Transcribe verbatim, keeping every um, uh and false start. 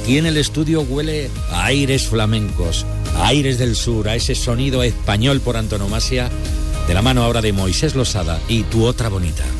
Aquí en el estudio huele a aires flamencos, a aires del sur, a ese sonido español por antonomasia, de la mano ahora de Moisés Losada y Tu Otra Bonita.